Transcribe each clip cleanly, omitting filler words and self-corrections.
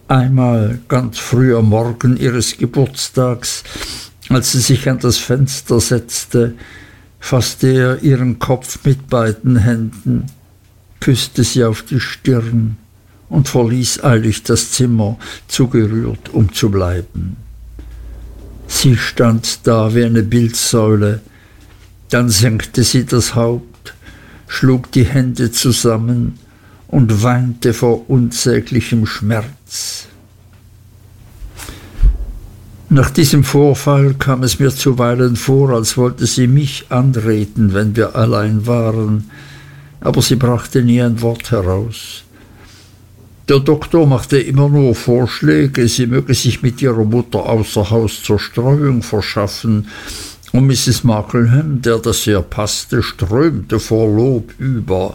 Einmal ganz früh am Morgen ihres Geburtstags, als sie sich an das Fenster setzte, fasste er ihren Kopf mit beiden Händen, küßte sie auf die Stirn und verließ eilig das Zimmer, zu gerührt, um zu bleiben. Sie stand da wie eine Bildsäule, dann senkte sie das Haupt, schlug die Hände zusammen und weinte vor unsäglichem Schmerz. Nach diesem Vorfall kam es mir zuweilen vor, als wollte sie mich anreden, wenn wir allein waren, aber sie brachte nie ein Wort heraus. Der Doktor machte immer nur Vorschläge, sie möge sich mit ihrer Mutter außer Haus Zerstreuung verschaffen, und Mrs. Markleham, der das sehr passte, strömte vor Lob über.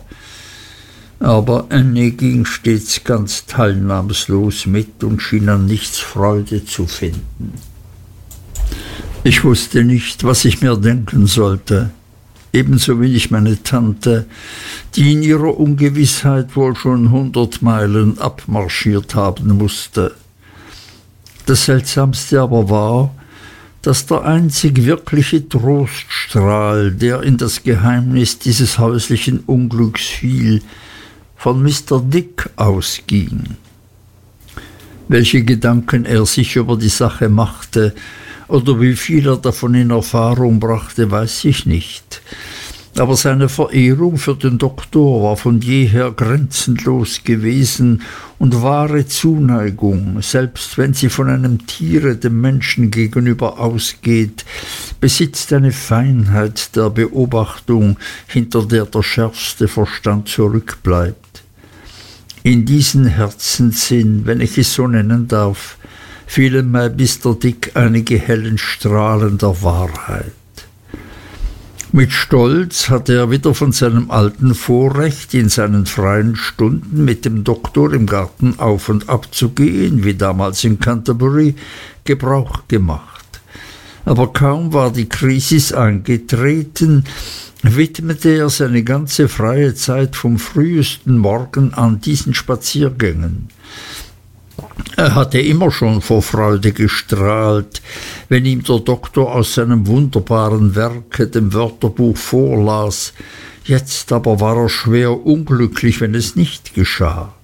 Aber Annie ging stets ganz teilnahmslos mit und schien an nichts Freude zu finden. Ich wusste nicht, was ich mir denken sollte, ebenso wenig meine Tante, die in ihrer Ungewissheit wohl schon 100 Meilen abmarschiert haben musste. Das Seltsamste aber war, dass der einzig wirkliche Troststrahl, der in das Geheimnis dieses häuslichen Unglücks fiel, von Mr. Dick ausging. Welche Gedanken er sich über die Sache machte oder wie viel er davon in Erfahrung brachte, weiß ich nicht. Aber seine Verehrung für den Doktor war von jeher grenzenlos gewesen, und wahre Zuneigung, selbst wenn sie von einem Tiere dem Menschen gegenüber ausgeht, besitzt eine Feinheit der Beobachtung, hinter der der schärfste Verstand zurückbleibt. In diesen Herzenssinn, wenn ich es so nennen darf, fielen bei Mr. Dick einige hellen Strahlen der Wahrheit. Mit Stolz hatte er wieder von seinem alten Vorrecht, in seinen freien Stunden mit dem Doktor im Garten auf und ab zu gehen, wie damals in Canterbury, Gebrauch gemacht. Aber kaum war die Krisis eingetreten, widmete er seine ganze freie Zeit vom frühesten Morgen an diesen Spaziergängen. Er hatte immer schon vor Freude gestrahlt, wenn ihm der Doktor aus seinem wunderbaren Werke, dem Wörterbuch, vorlas. Jetzt aber war er schwer unglücklich, wenn es nicht geschah.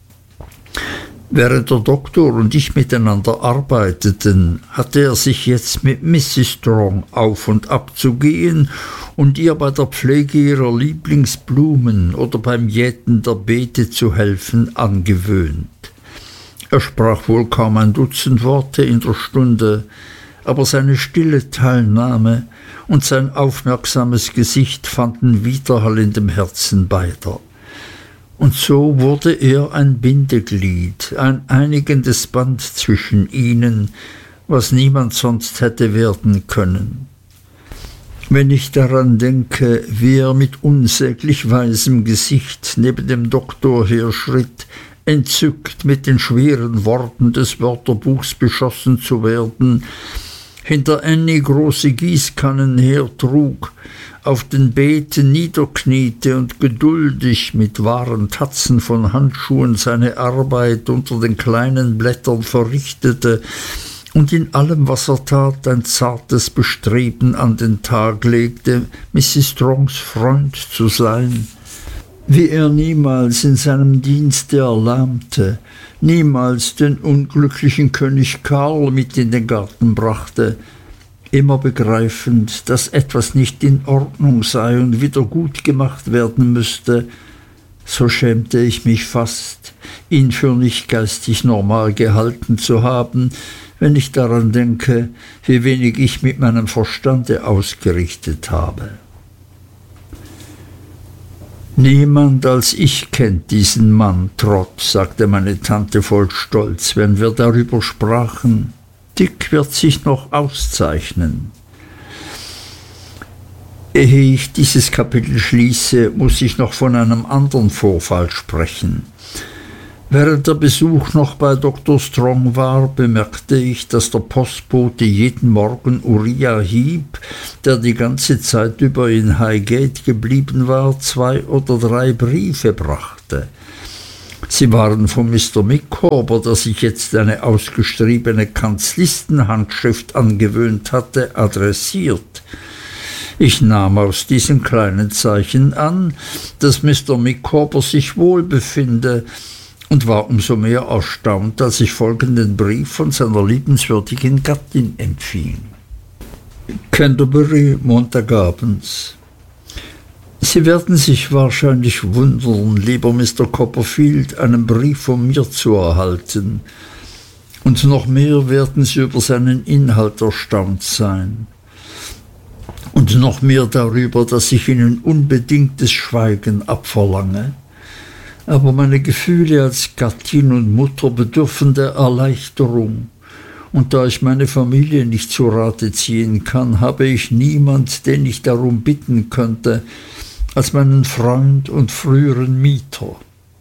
Während der Doktor und ich miteinander arbeiteten, hatte er sich jetzt mit Mrs. Strong auf und ab zu gehen und ihr bei der Pflege ihrer Lieblingsblumen oder beim Jäten der Beete zu helfen angewöhnt. Er sprach wohl kaum ein Dutzend Worte in der Stunde, aber seine stille Teilnahme und sein aufmerksames Gesicht fanden Widerhall in dem Herzen beider. Und so wurde er ein Bindeglied, ein einigendes Band zwischen ihnen, was niemand sonst hätte werden können. Wenn ich daran denke, wie er mit unsäglich weisem Gesicht neben dem Doktor herschritt, entzückt mit den schweren Worten des Wörterbuchs beschossen zu werden, hinter Annie große Gießkannen hertrug, auf den Beeten niederkniete und geduldig mit wahren Tatzen von Handschuhen seine Arbeit unter den kleinen Blättern verrichtete und in allem, was er tat, ein zartes Bestreben an den Tag legte, Mrs. Strongs Freund zu sein, wie er niemals in seinem Dienste erlahmte, niemals den unglücklichen König Karl mit in den Garten brachte, immer begreifend, dass etwas nicht in Ordnung sei und wieder gut gemacht werden müsste, so schämte ich mich fast, ihn für nicht geistig normal gehalten zu haben, wenn ich daran denke, wie wenig ich mit meinem Verstande ausgerichtet habe. »Niemand als ich kennt diesen Mann, Trot«, sagte meine Tante voll Stolz, wenn wir darüber sprachen. »Dick wird sich noch auszeichnen.« Ehe ich dieses Kapitel schließe, muss ich noch von einem anderen Vorfall sprechen. Während der Besuch noch bei Dr. Strong war, bemerkte ich, dass der Postbote jeden Morgen Uriah Heep, der die ganze Zeit über in Highgate geblieben war, 2 oder 3 Briefe brachte. Sie waren von Mr. Micawber, der sich jetzt eine ausgeschriebene Kanzlistenhandschrift angewöhnt hatte, adressiert. Ich nahm aus diesen kleinen Zeichen an, dass Mr. Micawber sich wohl befinde, und war umso mehr erstaunt, als ich folgenden Brief von seiner liebenswürdigen Gattin empfing. Canterbury, Montagabends. Sie werden sich wahrscheinlich wundern, lieber Mr. Copperfield, einen Brief von mir zu erhalten, und noch mehr werden Sie über seinen Inhalt erstaunt sein, und noch mehr darüber, dass ich Ihnen unbedingtes Schweigen abverlange. Aber meine Gefühle als Gattin und Mutter bedürfen der Erleichterung, und da ich meine Familie nicht zu Rate ziehen kann, habe ich niemand, den ich darum bitten könnte, als meinen Freund und früheren Mieter.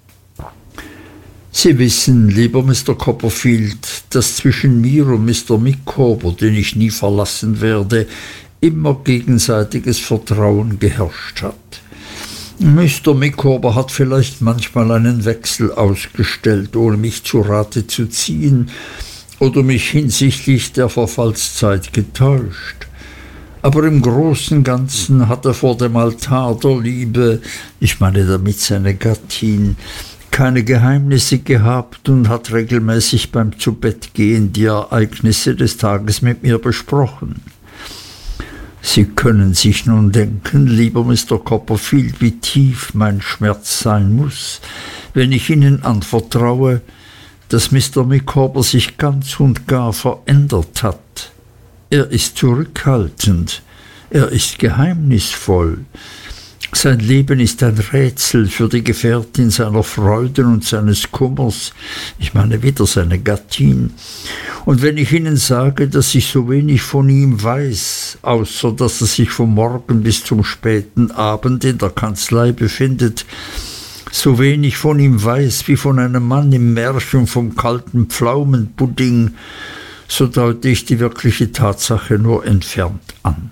Sie wissen, lieber Mr. Copperfield, dass zwischen mir und Mr. Micawber, den ich nie verlassen werde, immer gegenseitiges Vertrauen geherrscht hat. Mr. Micawber hat vielleicht manchmal einen Wechsel ausgestellt, ohne mich zu Rate zu ziehen, oder mich hinsichtlich der Verfallszeit getäuscht. Aber im Großen und Ganzen hat er vor dem Altar der Liebe, ich meine damit seine Gattin, keine Geheimnisse gehabt und hat regelmäßig beim Zubettgehen die Ereignisse des Tages mit mir besprochen. Sie können sich nun denken, lieber Mr. Copperfield, wie tief mein Schmerz sein muss, wenn ich Ihnen anvertraue, dass Mr. Micawber sich ganz und gar verändert hat. Er ist zurückhaltend, er ist geheimnisvoll. Sein Leben ist ein Rätsel für die Gefährtin seiner Freuden und seines Kummers, ich meine wieder seine Gattin. Und wenn ich Ihnen sage, dass ich so wenig von ihm weiß, außer dass er sich vom Morgen bis zum späten Abend in der Kanzlei befindet, so wenig von ihm weiß wie von einem Mann im Märchen vom kalten Pflaumenpudding, so deute ich die wirkliche Tatsache nur entfernt an.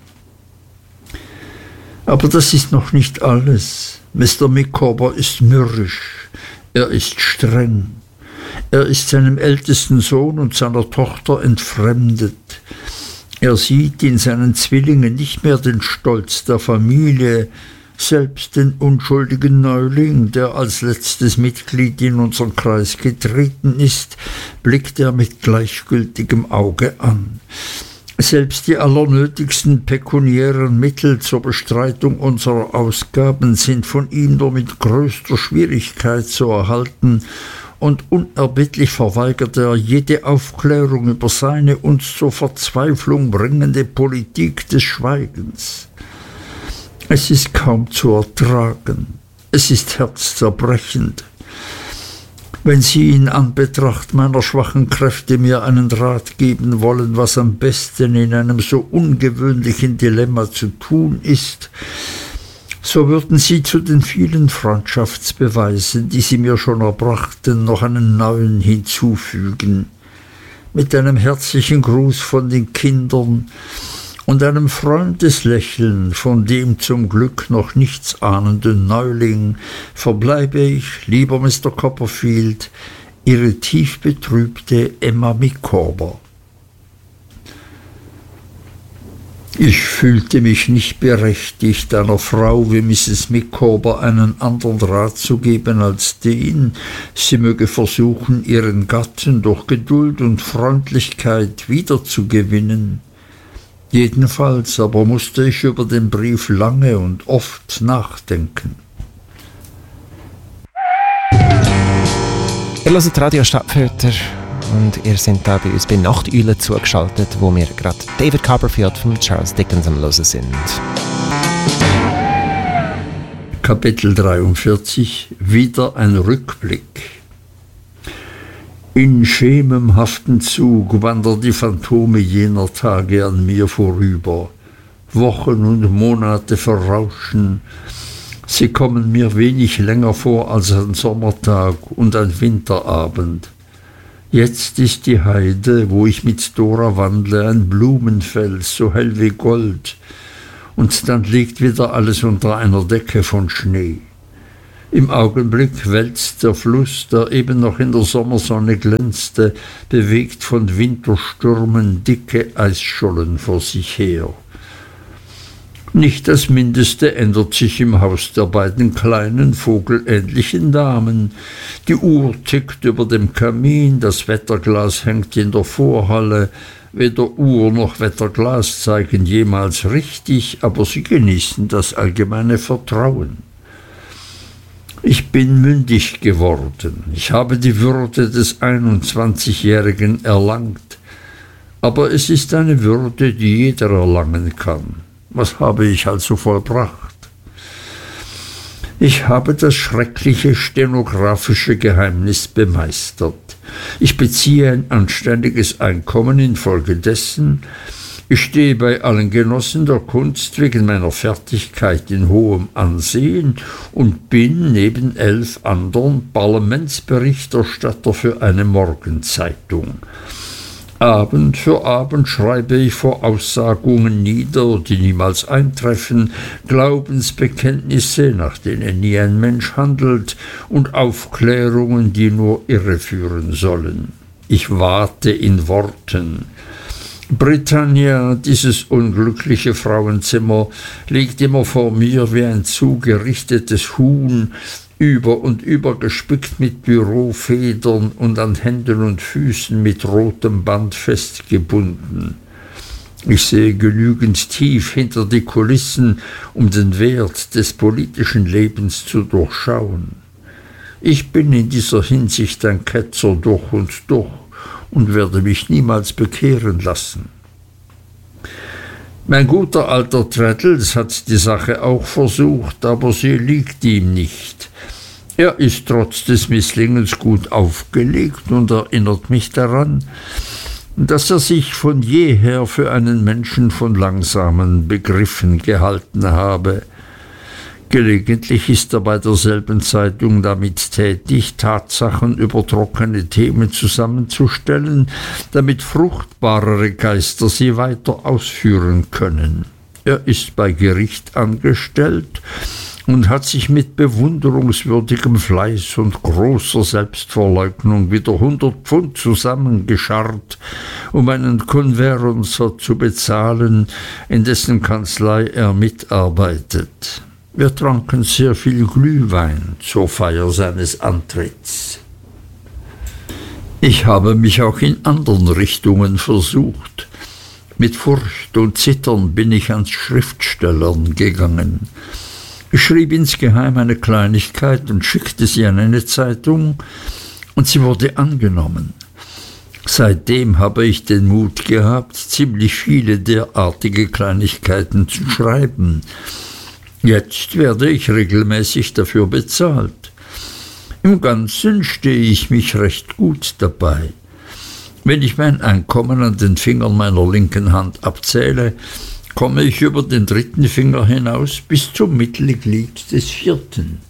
Aber das ist noch nicht alles. Mr. Micawber ist mürrisch, er ist streng, er ist seinem ältesten Sohn und seiner Tochter entfremdet. Er sieht in seinen Zwillingen nicht mehr den Stolz der Familie, selbst den unschuldigen Neuling, der als letztes Mitglied in unseren Kreis getreten ist, blickt er mit gleichgültigem Auge an. Selbst die allernötigsten pekuniären Mittel zur Bestreitung unserer Ausgaben sind von ihm nur mit größter Schwierigkeit zu erhalten, und unerbittlich verweigert er jede Aufklärung über seine uns zur Verzweiflung bringende Politik des Schweigens. Es ist kaum zu ertragen, es ist herzzerbrechend. Wenn Sie in Anbetracht meiner schwachen Kräfte mir einen Rat geben wollen, was am besten in einem so ungewöhnlichen Dilemma zu tun ist, so würden Sie zu den vielen Freundschaftsbeweisen, die Sie mir schon erbrachten, noch einen neuen hinzufügen. Mit einem herzlichen Gruß von den Kindern und einem Freundeslächeln von dem zum Glück noch nichts ahnenden Neuling verbleibe ich, lieber Mr. Copperfield, Ihre tief betrübte Emma Micawber. Ich fühlte mich nicht berechtigt, einer Frau wie Mrs. Micawber einen anderen Rat zu geben als den, sie möge versuchen, ihren Gatten durch Geduld und Freundlichkeit wiederzugewinnen. Jedenfalls aber musste ich über den Brief lange und oft nachdenken. Ihr hört Radio Stadtfilter und ihr seid da bei uns bei Nachteule zugeschaltet, wo wir gerade David Copperfield von Charles Dickens am Hören sind. Kapitel 43. Wieder ein Rückblick. In schemenhaftem Zug wandern die Phantome jener Tage an mir vorüber. Wochen und Monate verrauschen. Sie kommen mir wenig länger vor als ein Sommertag und ein Winterabend. Jetzt ist die Heide, wo ich mit Dora wandle, ein Blumenfels, so hell wie Gold, und dann liegt wieder alles unter einer Decke von Schnee. Im Augenblick wälzt der Fluss, der eben noch in der Sommersonne glänzte, bewegt von Winterstürmen dicke Eisschollen vor sich her. Nicht das Mindeste ändert sich im Haus der beiden kleinen, vogelähnlichen Damen. Die Uhr tickt über dem Kamin, das Wetterglas hängt in der Vorhalle. Weder Uhr noch Wetterglas zeigen jemals richtig, aber sie genießen das allgemeine Vertrauen. Ich bin mündig geworden. Ich habe die Würde des 21-Jährigen erlangt. Aber es ist eine Würde, die jeder erlangen kann. Was habe ich also vollbracht? Ich habe das schreckliche stenografische Geheimnis bemeistert. Ich beziehe ein anständiges Einkommen infolgedessen. Ich stehe bei allen Genossen der Kunst wegen meiner Fertigkeit in hohem Ansehen und bin neben 11 anderen Parlamentsberichterstatter für eine Morgenzeitung. Abend für Abend schreibe ich Voraussagungen nieder, die niemals eintreffen, Glaubensbekenntnisse, nach denen nie ein Mensch handelt, und Aufklärungen, die nur irreführen sollen. Ich wate in Worten. Britannia, dieses unglückliche Frauenzimmer, liegt immer vor mir wie ein zugerichtetes Huhn, über und über gespickt mit Bürofedern und an Händen und Füßen mit rotem Band festgebunden. Ich sehe genügend tief hinter die Kulissen, um den Wert des politischen Lebens zu durchschauen. Ich bin in dieser Hinsicht ein Ketzer durch und werde mich niemals bekehren lassen. Mein guter alter Traddles hat die Sache auch versucht, aber sie liegt ihm nicht. Er ist trotz des Misslingens gut aufgelegt und erinnert mich daran, dass er sich von jeher für einen Menschen von langsamen Begriffen gehalten habe. Gelegentlich ist er bei derselben Zeitung damit tätig, Tatsachen über trockene Themen zusammenzustellen, damit fruchtbarere Geister sie weiter ausführen können. Er ist bei Gericht angestellt und hat sich mit bewunderungswürdigem Fleiß und großer Selbstverleugnung wieder 100 Pfund zusammengescharrt, um einen Conveyancer zu bezahlen, in dessen Kanzlei er mitarbeitet. Wir tranken sehr viel Glühwein zur Feier seines Antritts. Ich habe mich auch in anderen Richtungen versucht. Mit Furcht und Zittern bin ich ans Schriftstellern gegangen. Ich schrieb insgeheim eine Kleinigkeit und schickte sie an eine Zeitung, und sie wurde angenommen. Seitdem habe ich den Mut gehabt, ziemlich viele derartige Kleinigkeiten zu schreiben. Jetzt werde ich regelmäßig dafür bezahlt. Im Ganzen stehe ich mich recht gut dabei. Wenn ich mein Einkommen an den Fingern meiner linken Hand abzähle, komme ich über den 3. Finger hinaus bis zum Mittelglied des 4.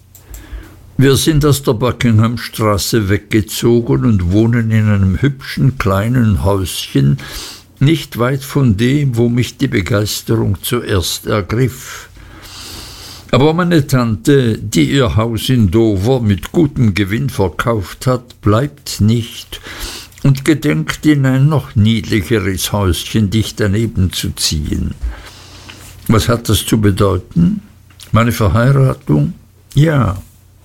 Wir sind aus der Buckinghamstraße weggezogen und wohnen in einem hübschen kleinen Häuschen, nicht weit von dem, wo mich die Begeisterung zuerst ergriff. Aber meine Tante, die ihr Haus in Dover mit gutem Gewinn verkauft hat, bleibt nicht und gedenkt, in ein noch niedlicheres Häuschen dicht daneben zu ziehen. Was hat das zu bedeuten? Meine Verheiratung? Ja,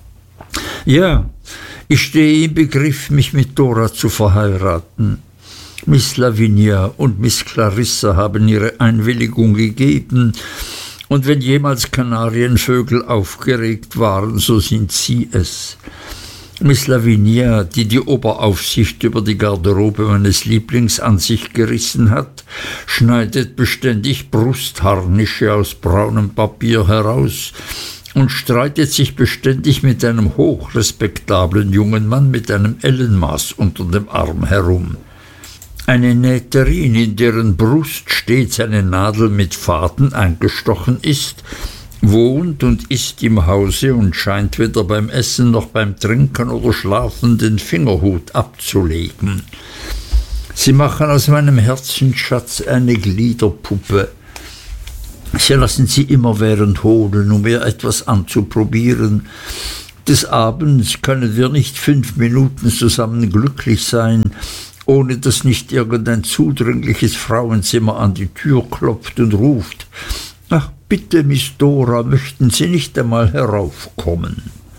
ich stehe im Begriff, mich mit Dora zu verheiraten. Miss Lavinia und Miss Clarissa haben ihre Einwilligung gegeben, und wenn jemals Kanarienvögel aufgeregt waren, so sind sie es. Miss Lavinia, die Oberaufsicht über die Garderobe meines Lieblings an sich gerissen hat, schneidet beständig Brustharnische aus braunem Papier heraus und streitet sich beständig mit einem hochrespektablen jungen Mann mit einem Ellenmaß unter dem Arm herum. Eine Nähterin, in deren Brust stets eine Nadel mit Faden eingestochen ist, wohnt und isst im Hause und scheint weder beim Essen noch beim Trinken oder Schlafen den Fingerhut abzulegen. Sie machen aus meinem Herzensschatz eine Gliederpuppe. Sie lassen sie immerwährend holen, um ihr etwas anzuprobieren. Des Abends können wir nicht 5 Minuten zusammen glücklich sein, ohne dass nicht irgendein zudringliches Frauenzimmer an die Tür klopft und ruft: »Ach bitte, Miss Dora, möchten Sie nicht einmal heraufkommen?«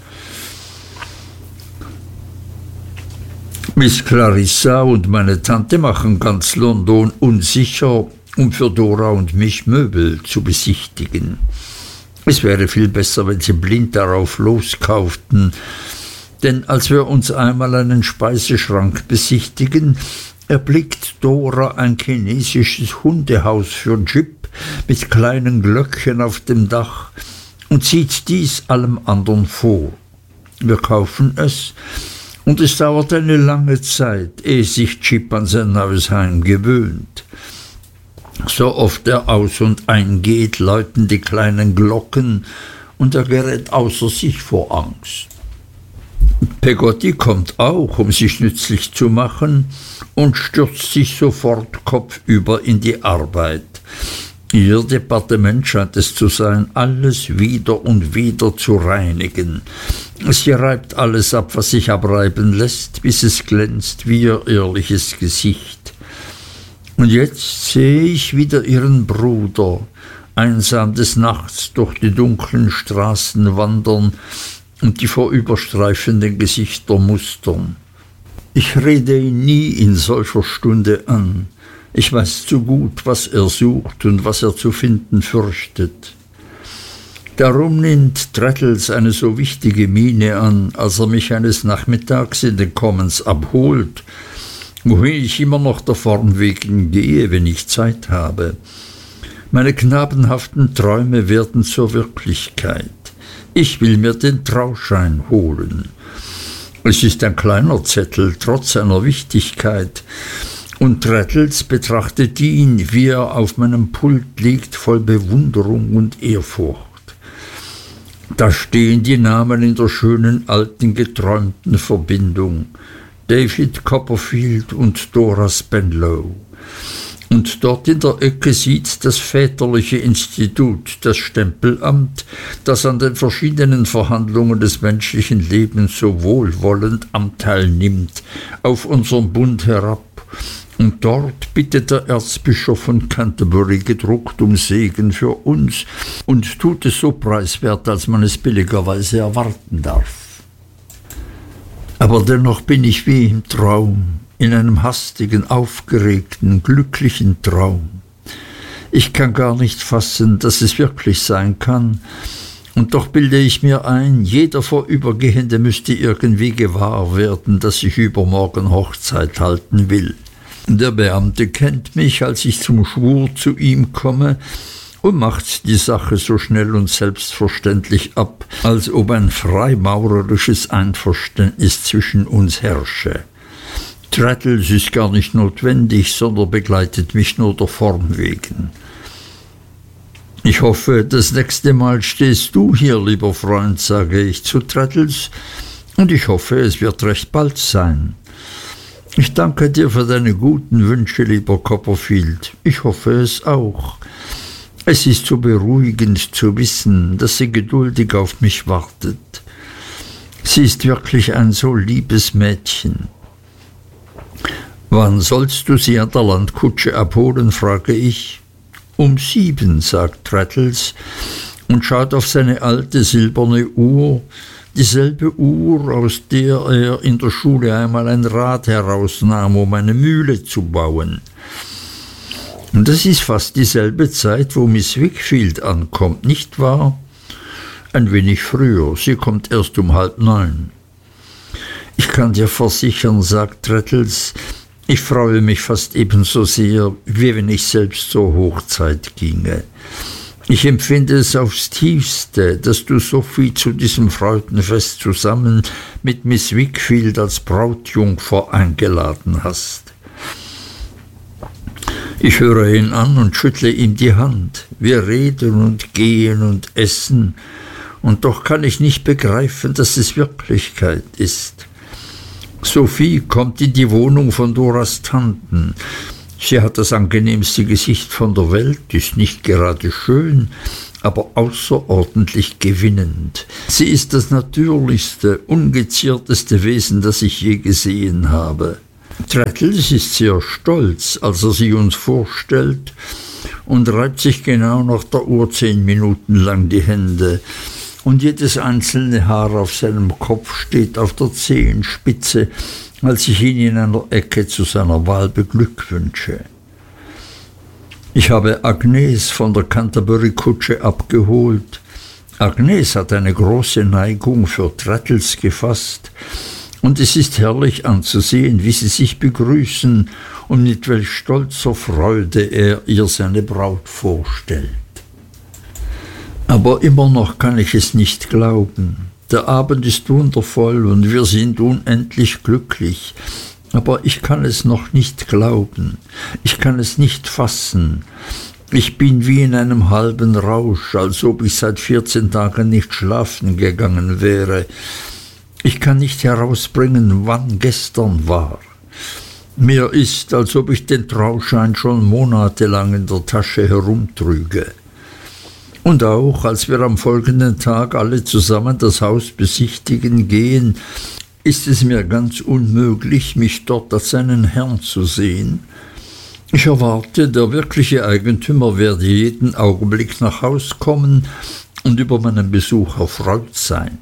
Miss Clarissa und meine Tante machen ganz London unsicher, um für Dora und mich Möbel zu besichtigen. Es wäre viel besser, wenn sie blind darauf loskauften, denn als wir uns einmal einen Speiseschrank besichtigen, erblickt Dora ein chinesisches Hundehaus für Jip mit kleinen Glöckchen auf dem Dach und zieht dies allem anderen vor. Wir kaufen es, und es dauert eine lange Zeit, ehe sich Jip an sein neues Heim gewöhnt. So oft er aus und eingeht, läuten die kleinen Glocken, und er gerät außer sich vor Angst. Peggotty kommt auch, um sich nützlich zu machen, und stürzt sich sofort kopfüber in die Arbeit. Ihr Departement scheint es zu sein, alles wieder und wieder zu reinigen. Sie reibt alles ab, was sich abreiben lässt, bis es glänzt wie ihr ehrliches Gesicht. Und jetzt sehe ich wieder ihren Bruder, einsam des Nachts durch die dunklen Straßen wandern und die vorüberstreifenden Gesichter mustern. Ich rede ihn nie in solcher Stunde an. Ich weiß zu gut, was er sucht und was er zu finden fürchtet. Darum nimmt Traddles eine so wichtige Miene an, als er mich eines Nachmittags in den Commons abholt, wohin ich immer noch der Form wegen gehe, wenn ich Zeit habe. Meine knabenhaften Träume werden zur Wirklichkeit. Ich will mir den Trauschein holen. Es ist ein kleiner Zettel, trotz seiner Wichtigkeit, und Traddles betrachtet ihn, wie er auf meinem Pult liegt, voll Bewunderung und Ehrfurcht. Da stehen die Namen in der schönen alten geträumten Verbindung: David Copperfield und Dora Spenlow. Und dort in der Ecke sieht das väterliche Institut, das Stempelamt, das an den verschiedenen Verhandlungen des menschlichen Lebens so wohlwollend Anteil nimmt, auf unseren Bund herab. Und dort bittet der Erzbischof von Canterbury gedruckt um Segen für uns und tut es so preiswert, als man es billigerweise erwarten darf. Aber dennoch bin ich wie im Traum, in einem hastigen, aufgeregten, glücklichen Traum. Ich kann gar nicht fassen, dass es wirklich sein kann, und doch bilde ich mir ein, jeder Vorübergehende müsste irgendwie gewahr werden, dass ich übermorgen Hochzeit halten will. Der Beamte kennt mich, als ich zum Schwur zu ihm komme, und macht die Sache so schnell und selbstverständlich ab, als ob ein freimaurerisches Einverständnis zwischen uns herrsche. Traddles ist gar nicht notwendig, sondern begleitet mich nur der Form wegen. »Ich hoffe, das nächste Mal stehst du hier, lieber Freund«, sage ich zu Traddles, »und ich hoffe, es wird recht bald sein. Ich danke dir für deine guten Wünsche, lieber Copperfield. Ich hoffe es auch. Es ist so beruhigend zu wissen, dass sie geduldig auf mich wartet. Sie ist wirklich ein so liebes Mädchen.« »Wann sollst du sie an der Landkutsche abholen?« frage ich. »Um 7«, sagt Traddles und schaut auf seine alte silberne Uhr, dieselbe Uhr, aus der er in der Schule einmal ein Rad herausnahm, um eine Mühle zu bauen. Und das ist fast dieselbe Zeit, wo Miss Wickfield ankommt, nicht wahr? Ein wenig früher, sie kommt erst um 8:30. »Ich kann dir versichern«, sagt Traddles, »ich freue mich fast ebenso sehr, wie wenn ich selbst zur Hochzeit ginge. Ich empfinde es aufs Tiefste, dass du Sophie zu diesem Freudenfest zusammen mit Miss Wickfield als Brautjungfer eingeladen hast.« Ich höre ihn an und schüttle ihm die Hand. Wir reden und gehen und essen, und doch kann ich nicht begreifen, dass es Wirklichkeit ist. Sophie kommt in die Wohnung von Doras Tanten. Sie hat das angenehmste Gesicht von der Welt, ist nicht gerade schön, aber außerordentlich gewinnend. Sie ist das natürlichste, ungezierteste Wesen, das ich je gesehen habe. Traddles ist sehr stolz, als er sie uns vorstellt, und reibt sich genau nach der Uhr 10 Minuten lang die Hände. Und jedes einzelne Haar auf seinem Kopf steht auf der Zehenspitze, als ich ihn in einer Ecke zu seiner Wahl beglückwünsche. Ich habe Agnes von der Canterbury-Kutsche abgeholt. Agnes hat eine große Neigung für Traddles gefasst, und es ist herrlich anzusehen, wie sie sich begrüßen und mit welch stolzer Freude er ihr seine Braut vorstellt. Aber immer noch kann ich es nicht glauben. Der Abend ist wundervoll und wir sind unendlich glücklich. Aber ich kann es noch nicht glauben. Ich kann es nicht fassen. Ich bin wie in einem halben Rausch, als ob ich seit 14 Tagen nicht schlafen gegangen wäre. Ich kann nicht herausbringen, wann gestern war. Mir ist, als ob ich den Trauschein schon monatelang in der Tasche herumtrüge. Und auch, als wir am folgenden Tag alle zusammen das Haus besichtigen gehen, ist es mir ganz unmöglich, mich dort als seinen Herrn zu sehen. Ich erwarte, der wirkliche Eigentümer werde jeden Augenblick nach Haus kommen und über meinen Besuch erfreut sein.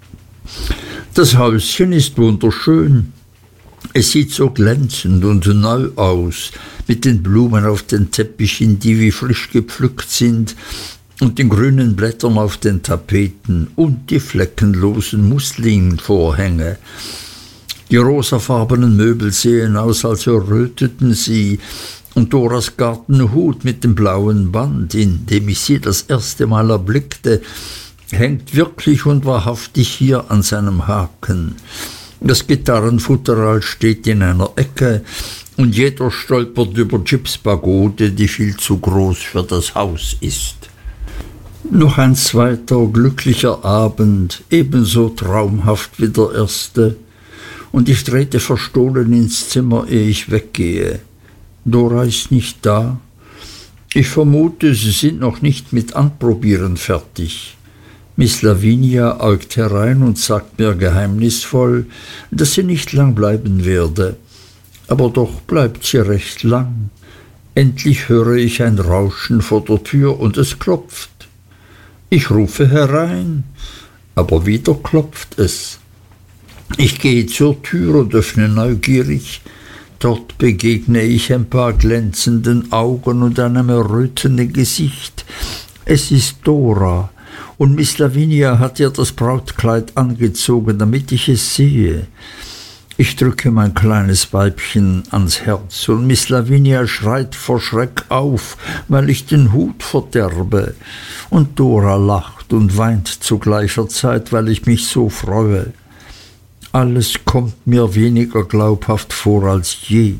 Das Häuschen ist wunderschön. Es sieht so glänzend und neu aus, mit den Blumen auf den Teppichen, die wie frisch gepflückt sind, und den grünen Blättern auf den Tapeten und die fleckenlosen Muslinvorhänge. Die rosafarbenen Möbel sehen aus, als erröteten sie, und Doras Gartenhut mit dem blauen Band, in dem ich sie das erste Mal erblickte, hängt wirklich und wahrhaftig hier an seinem Haken. Das Gitarrenfutteral steht in einer Ecke, und jeder stolpert über Jips Pagode, die viel zu groß für das Haus ist. Noch ein zweiter glücklicher Abend, ebenso traumhaft wie der erste, und ich trete verstohlen ins Zimmer, ehe ich weggehe. Dora ist nicht da. Ich vermute, sie sind noch nicht mit Anprobieren fertig. Miss Lavinia äugt herein und sagt mir geheimnisvoll, dass sie nicht lang bleiben werde. Aber doch bleibt sie recht lang. Endlich höre ich ein Rauschen vor der Tür und es klopft. Ich rufe herein, aber wieder klopft es. Ich gehe zur Tür und öffne neugierig. Dort begegne ich ein paar glänzenden Augen und einem errötenden Gesicht. Es ist Dora, und Miss Lavinia hat ihr das Brautkleid angezogen, damit ich es sehe. Ich drücke mein kleines Weibchen ans Herz, und Miss Lavinia schreit vor Schreck auf, weil ich den Hut verderbe. Und Dora lacht und weint zu gleicher Zeit, weil ich mich so freue. Alles kommt mir weniger glaubhaft vor als je.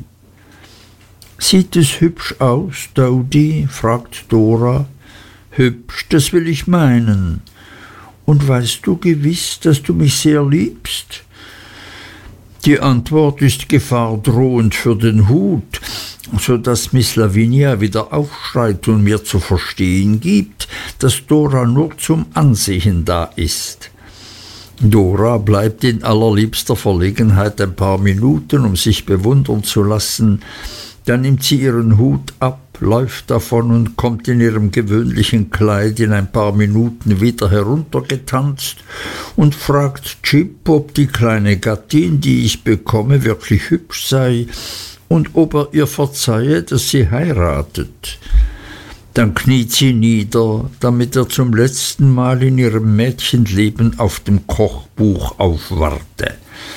»Sieht es hübsch aus, Dodi?« fragt Dora. »Hübsch, das will ich meinen. Und weißt du gewiss, dass du mich sehr liebst?« Die Antwort ist gefahrdrohend für den Hut, so dass Miss Lavinia wieder aufschreit und mir zu verstehen gibt, dass Dora nur zum Ansehen da ist. Dora bleibt in allerliebster Verlegenheit ein paar Minuten, um sich bewundern zu lassen. Dann nimmt sie ihren Hut ab, läuft davon und kommt in ihrem gewöhnlichen Kleid in ein paar Minuten wieder heruntergetanzt und fragt Jip, ob die kleine Gattin, die ich bekomme, wirklich hübsch sei und ob er ihr verzeihe, dass sie heiratet. Dann kniet sie nieder, damit er zum letzten Mal in ihrem Mädchenleben auf dem Kochbuch aufwarte.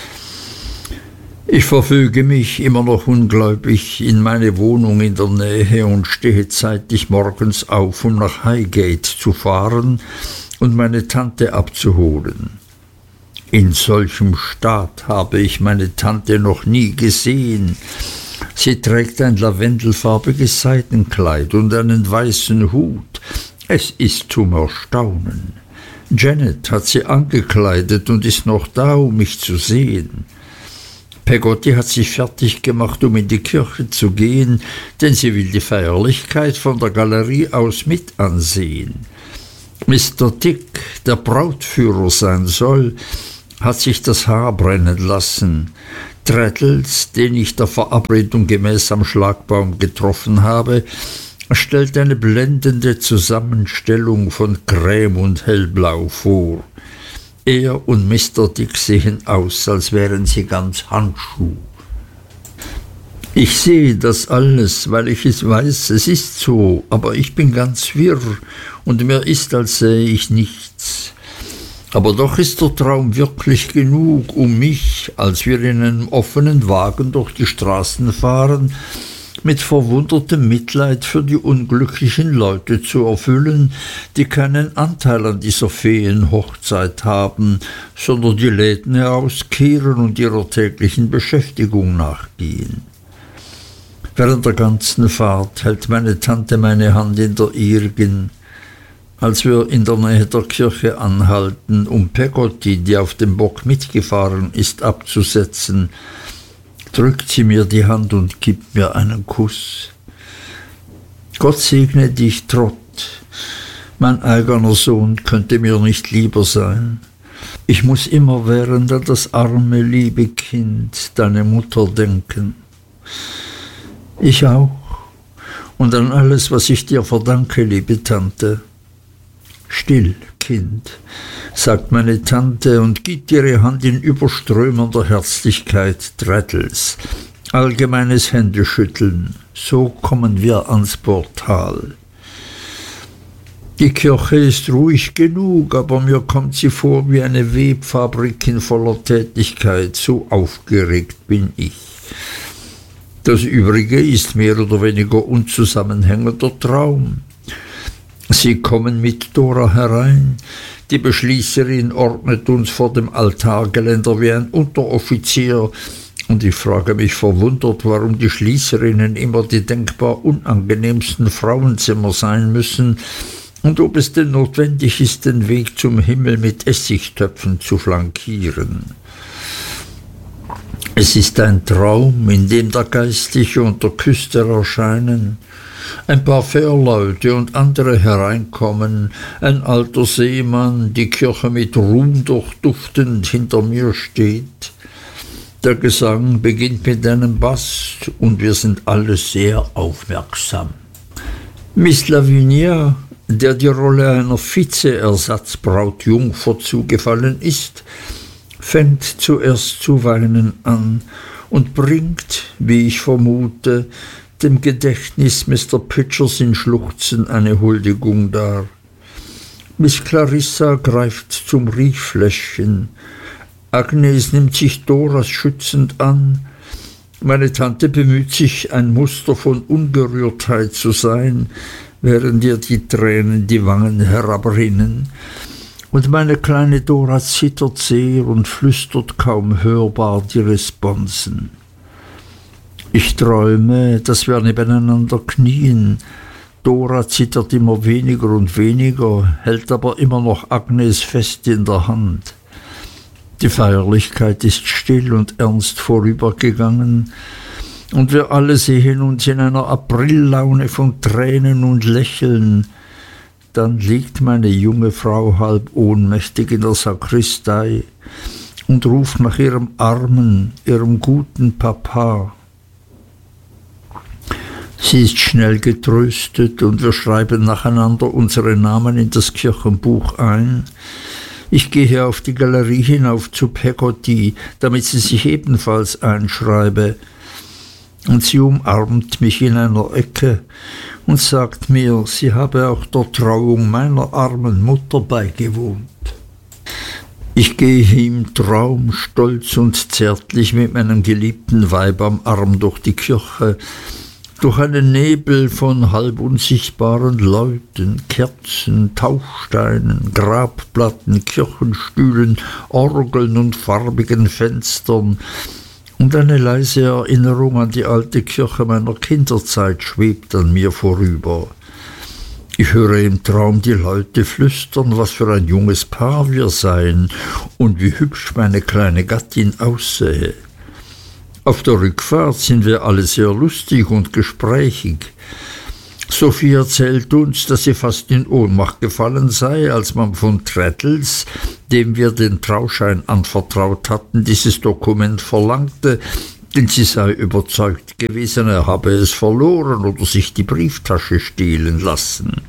Ich verfüge mich, immer noch ungläubig, in meine Wohnung in der Nähe und stehe zeitig morgens auf, um nach Highgate zu fahren und meine Tante abzuholen. In solchem Staat habe ich meine Tante noch nie gesehen. Sie trägt ein lavendelfarbiges Seidenkleid und einen weißen Hut. Es ist zum Erstaunen. Janet hat sie angekleidet und ist noch da, um mich zu sehen. Peggotty hat sich fertig gemacht, um in die Kirche zu gehen, denn sie will die Feierlichkeit von der Galerie aus mit ansehen. Mr. Dick, der Brautführer sein soll, hat sich das Haar brennen lassen. Traddles, den ich der Verabredung gemäß am Schlagbaum getroffen habe, stellt eine blendende Zusammenstellung von Creme und Hellblau vor. Er und Mr. Dick sehen aus, als wären sie ganz Handschuh. Ich sehe das alles, weil ich es weiß, es ist so, aber ich bin ganz wirr und mir ist, als sähe ich nichts. Aber doch ist der Traum wirklich genug, um mich, als wir in einem offenen Wagen durch die Straßen fahren, mit verwundertem Mitleid für die unglücklichen Leute zu erfüllen, die keinen Anteil an dieser Feenhochzeit haben, sondern die Läden herauskehren und ihrer täglichen Beschäftigung nachgehen. Während der ganzen Fahrt hält meine Tante meine Hand in der ihrigen. Als wir in der Nähe der Kirche anhalten, um Peggotty, die auf dem Bock mitgefahren ist, abzusetzen, drückt sie mir die Hand und gibt mir einen Kuss. Gott segne dich, Trott. Mein eigener Sohn könnte mir nicht lieber sein. Ich muss immerwährend an das arme, liebe Kind, deine Mutter, denken. Ich auch. Und an alles, was ich dir verdanke, liebe Tante. Still, Kind, sagt meine Tante und gibt ihre Hand in überströmender Herzlichkeit Traddles. Allgemeines Händeschütteln. So kommen wir ans Portal. Die Kirche ist ruhig genug, aber mir kommt sie vor wie eine Webfabrik in voller Tätigkeit. So aufgeregt bin ich. Das Übrige ist mehr oder weniger unzusammenhängender Traum. Sie kommen mit Dora herein. Die Beschließerin ordnet uns vor dem Altargeländer wie ein Unteroffizier, und ich frage mich verwundert, warum die Schließerinnen immer die denkbar unangenehmsten Frauenzimmer sein müssen und ob es denn notwendig ist, den Weg zum Himmel mit Essigtöpfen zu flankieren. Es ist ein Traum, in dem der Geistliche und der Küster erscheinen, ein paar Fährleute und andere hereinkommen, ein alter Seemann, die Kirche mit Ruhm durchduftend hinter mir steht. Der Gesang beginnt mit einem Bass und wir sind alle sehr aufmerksam. Miss Lavinia, der die Rolle einer Vize-Ersatzbrautjungfer zugefallen ist, fängt zuerst zu weinen an und bringt, wie ich vermute, dem Gedächtnis Mr. Pitchers in Schluchzen eine Huldigung dar. Miss Clarissa greift zum Riechfläschchen. Agnes nimmt sich Doras schützend an. Meine Tante bemüht sich, ein Muster von Ungerührtheit zu sein, während ihr die Tränen die Wangen herabrinnen. Und meine kleine Dora zittert sehr und flüstert kaum hörbar die Responsen. Ich träume, dass wir nebeneinander knien. Dora zittert immer weniger und weniger, hält aber immer noch Agnes fest in der Hand. Die Feierlichkeit ist still und ernst vorübergegangen, und wir alle sehen uns in einer Aprillaune von Tränen und Lächeln. Dann liegt meine junge Frau halb ohnmächtig in der Sakristei und ruft nach ihrem armen, ihrem guten Papa. Sie ist schnell getröstet und wir schreiben nacheinander unsere Namen in das Kirchenbuch ein. Ich gehe auf die Galerie hinauf zu Peggotty, damit sie sich ebenfalls einschreibe. Und sie umarmt mich in einer Ecke und sagt mir, sie habe auch der Trauung meiner armen Mutter beigewohnt. Ich gehe im Traum stolz und zärtlich mit meinem geliebten Weib am Arm durch die Kirche, durch einen Nebel von halb unsichtbaren Leuten, Kerzen, Taufsteinen, Grabplatten, Kirchenstühlen, Orgeln und farbigen Fenstern, und eine leise Erinnerung an die alte Kirche meiner Kinderzeit schwebt an mir vorüber. Ich höre im Traum die Leute flüstern, was für ein junges Paar wir seien und wie hübsch meine kleine Gattin aussähe. Auf der Rückfahrt sind wir alle sehr lustig und gesprächig. Sophie erzählt uns, dass sie fast in Ohnmacht gefallen sei, als man von Traddles, dem wir den Trauschein anvertraut hatten, dieses Dokument verlangte, denn sie sei überzeugt gewesen, er habe es verloren oder sich die Brieftasche stehlen lassen.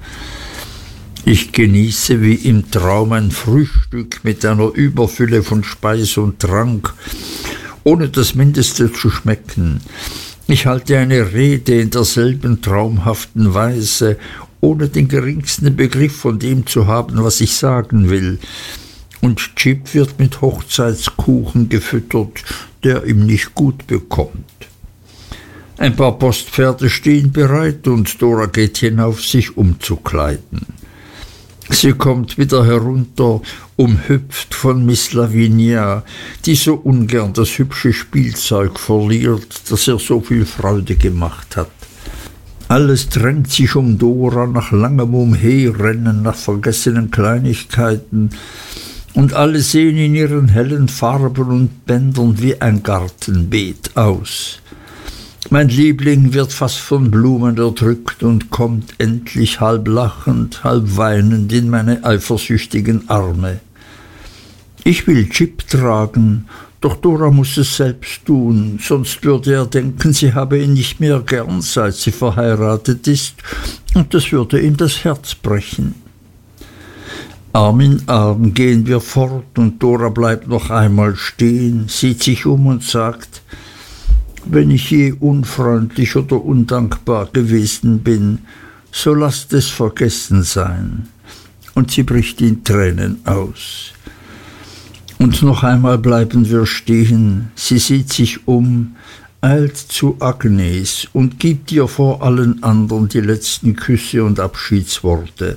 Ich genieße wie im Traum ein Frühstück mit einer Überfülle von Speis und Trank, ohne das Mindeste zu schmecken. Ich halte eine Rede in derselben traumhaften Weise, ohne den geringsten Begriff von dem zu haben, was ich sagen will. Und Jip wird mit Hochzeitskuchen gefüttert, der ihm nicht gut bekommt. Ein paar Postpferde stehen bereit und Dora geht hinauf, sich umzukleiden. Sie kommt wieder herunter, umhüpft von Miss Lavinia, die so ungern das hübsche Spielzeug verliert, das ihr so viel Freude gemacht hat. Alles drängt sich um Dora nach langem Umherrennen, nach vergessenen Kleinigkeiten, und alle sehen in ihren hellen Farben und Bändern wie ein Gartenbeet aus. Mein Liebling wird fast von Blumen erdrückt und kommt endlich halb lachend, halb weinend in meine eifersüchtigen Arme. Ich will Jip tragen, doch Dora muss es selbst tun, sonst würde er denken, sie habe ihn nicht mehr gern, seit sie verheiratet ist, und das würde ihm das Herz brechen. Arm in Arm gehen wir fort, und Dora bleibt noch einmal stehen, sieht sich um und sagt: Wenn ich je unfreundlich oder undankbar gewesen bin, so lasst es vergessen sein. Und sie bricht in Tränen aus. Und noch einmal bleiben wir stehen. Sie sieht sich um, eilt zu Agnes und gibt ihr vor allen anderen die letzten Küsse und Abschiedsworte.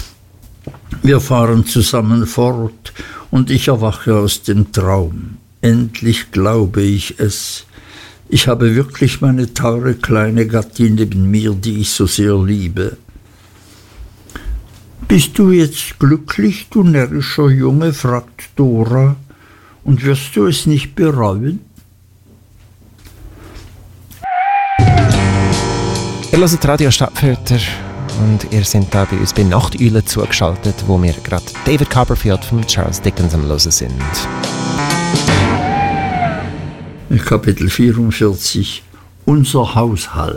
Wir fahren zusammen fort, und ich erwache aus dem Traum. Endlich glaube ich es. Ich habe wirklich meine teure kleine Gattin neben mir, die ich so sehr liebe. »Bist du jetzt glücklich, du närrischer Junge?« fragt Dora. »Und wirst du es nicht bereuen?« Ihr hört Radio Stadtfilter und ihr seid da bei uns bei Nachteule zugeschaltet, wo wir gerade David Copperfield von Charles Dickens am Hören sind. Kapitel 44 Unser Haushalt.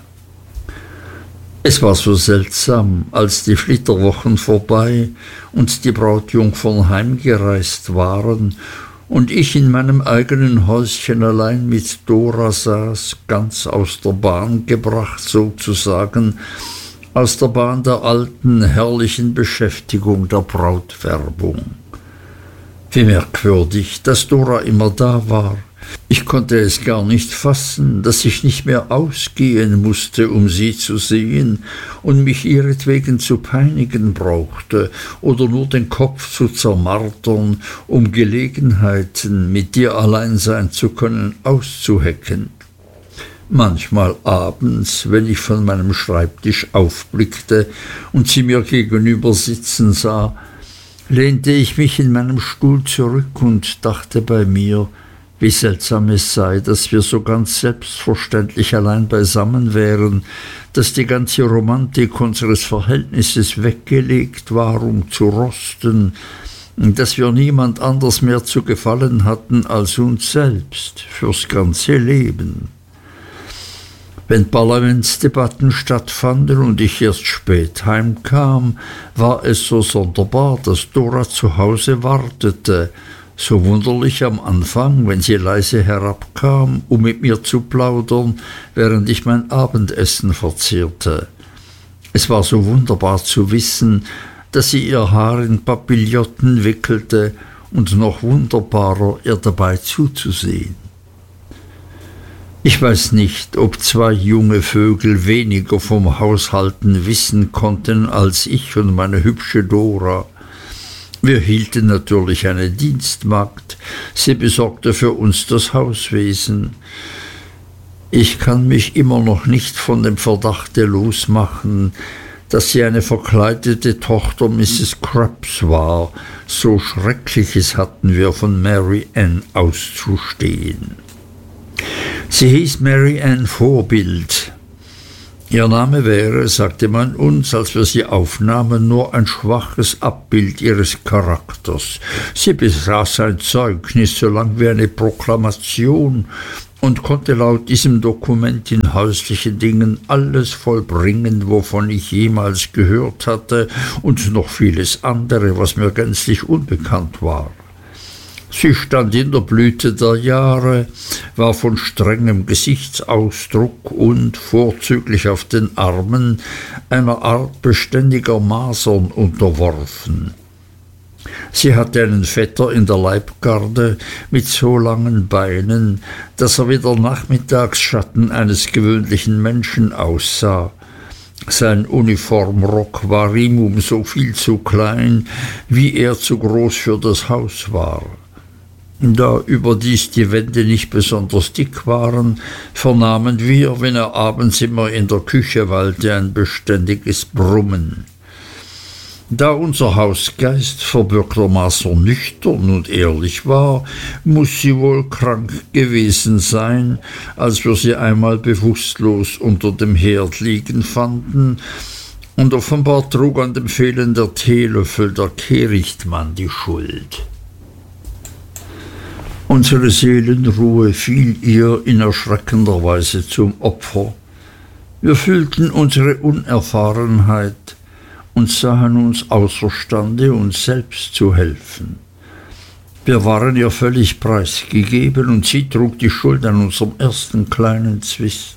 Es war so seltsam, als die Flitterwochen vorbei und die Brautjungfern heimgereist waren und ich in meinem eigenen Häuschen allein mit Dora saß, ganz aus der Bahn gebracht sozusagen, aus der Bahn der alten, herrlichen Beschäftigung der Brautwerbung. Wie merkwürdig, dass Dora immer da war. Ich konnte es gar nicht fassen, dass ich nicht mehr ausgehen musste, um sie zu sehen und mich ihretwegen zu peinigen brauchte oder nur den Kopf zu zermartern, um Gelegenheiten, mit ihr allein sein zu können, auszuhecken. Manchmal abends, wenn ich von meinem Schreibtisch aufblickte und sie mir gegenüber sitzen sah, lehnte ich mich in meinem Stuhl zurück und dachte bei mir, wie seltsam es sei, dass wir so ganz selbstverständlich allein beisammen wären, dass die ganze Romantik unseres Verhältnisses weggelegt war, um zu rosten, dass wir niemand anders mehr zu gefallen hatten als uns selbst, fürs ganze Leben. Wenn Parlamentsdebatten stattfanden und ich erst spät heimkam, war es so sonderbar, dass Dora zu Hause wartete, so wunderlich am Anfang, wenn sie leise herabkam, um mit mir zu plaudern, während ich mein Abendessen verzehrte. Es war so wunderbar zu wissen, dass sie ihr Haar in Papillotten wickelte, und noch wunderbarer, ihr dabei zuzusehen. Ich weiß nicht, ob zwei junge Vögel weniger vom Haushalten wissen konnten als ich und meine hübsche Dora. Wir hielten natürlich eine Dienstmagd, sie besorgte für uns das Hauswesen. Ich kann mich immer noch nicht von dem Verdachte losmachen, dass sie eine verkleidete Tochter Mrs. Crupp's war, so Schreckliches hatten wir von Mary Ann auszustehen. Sie hieß Mary Ann Vorbild. Ihr Name wäre, sagte man uns, als wir sie aufnahmen, nur ein schwaches Abbild ihres Charakters. Sie besaß ein Zeugnis so lang wie eine Proklamation und konnte laut diesem Dokument in häuslichen Dingen alles vollbringen, wovon ich jemals gehört hatte, und noch vieles andere, was mir gänzlich unbekannt war. Sie stand in der Blüte der Jahre, war von strengem Gesichtsausdruck und, vorzüglich auf den Armen, einer Art beständiger Masern unterworfen. Sie hatte einen Vetter in der Leibgarde mit so langen Beinen, dass er wie der Nachmittagsschatten eines gewöhnlichen Menschen aussah. Sein Uniformrock war ihm um so viel zu klein, wie er zu groß für das Haus war. Da überdies die Wände nicht besonders dick waren, vernahmen wir, wenn er abends immer in der Küche weilte, ein beständiges Brummen. Da unser Hausgeist verbürgtermaßen nüchtern und ehrlich war, muß sie wohl krank gewesen sein, als wir sie einmal bewusstlos unter dem Herd liegen fanden, und offenbar trug an dem Fehlen der Teelöffel der Kehrichtmann die Schuld. Unsere Seelenruhe fiel ihr in erschreckender Weise zum Opfer. Wir fühlten unsere Unerfahrenheit und sahen uns außerstande, uns selbst zu helfen. Wir waren ihr völlig preisgegeben, und sie trug die Schuld an unserem ersten kleinen Zwist.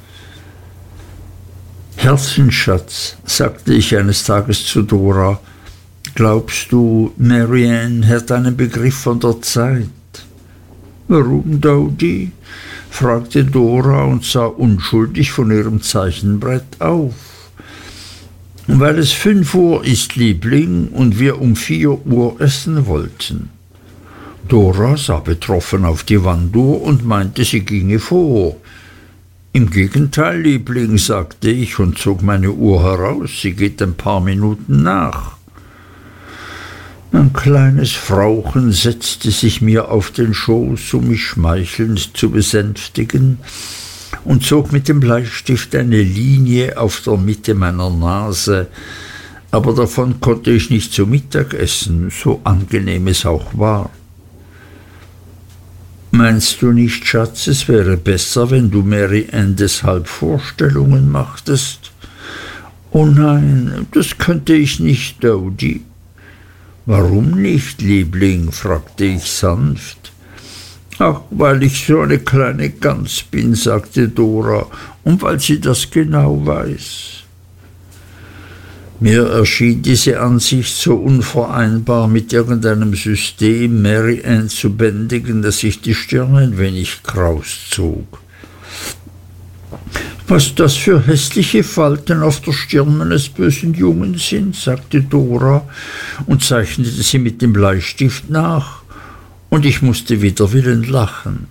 Herzensschatz, sagte ich eines Tages zu Dora, glaubst du, Mary Ann hat einen Begriff von der Zeit? Warum, Dodi? Fragte Dora und sah unschuldig von ihrem Zeichenbrett auf. Weil es 5 Uhr ist, Liebling, und wir um 4 Uhr essen wollten. Dora sah betroffen auf die Wanduhr und meinte, sie ginge vor. Im Gegenteil, Liebling, sagte ich und zog meine Uhr heraus, sie geht ein paar Minuten nach. Mein kleines Frauchen setzte sich mir auf den Schoß, um mich schmeichelnd zu besänftigen, und zog mit dem Bleistift eine Linie auf der Mitte meiner Nase, aber davon konnte ich nicht zu Mittag essen, so angenehm es auch war. Meinst du nicht, Schatz, es wäre besser, wenn du Mary Ann deshalb Vorstellungen machtest? Oh nein, das könnte ich nicht, Dodi. Warum nicht, Liebling? Fragte ich sanft. Ach, weil ich so eine kleine Gans bin, sagte Dora, und weil sie das genau weiß. Mir erschien diese Ansicht so unvereinbar mit irgendeinem System, Mary Ann zu bändigen, dass ich die Stirn ein wenig kraus zog. Was das für hässliche Falten auf der Stirn eines bösen Jungen sind, sagte Dora und zeichnete sie mit dem Bleistift nach, und ich musste wider Willen lachen.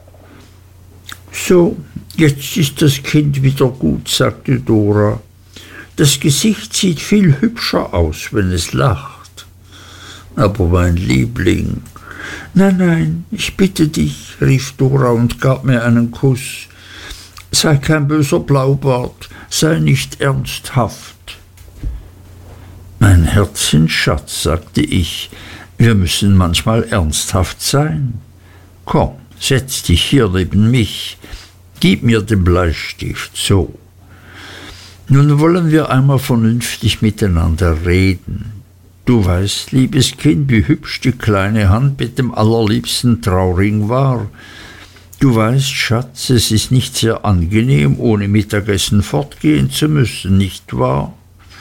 So, jetzt ist das Kind wieder gut, sagte Dora. Das Gesicht sieht viel hübscher aus, wenn es lacht. Aber mein Liebling. Nein, nein, ich bitte dich, rief Dora und gab mir einen Kuss. Sei kein böser Blaubart, sei nicht ernsthaft. Mein Herzensschatz, sagte ich, wir müssen manchmal ernsthaft sein. Komm, setz dich hier neben mich, gib mir den Bleistift, so. Nun wollen wir einmal vernünftig miteinander reden. Du weißt, liebes Kind, wie hübsch die kleine Hand mit dem allerliebsten Trauring war. Du weißt, Schatz, es ist nicht sehr angenehm, ohne Mittagessen fortgehen zu müssen, nicht wahr?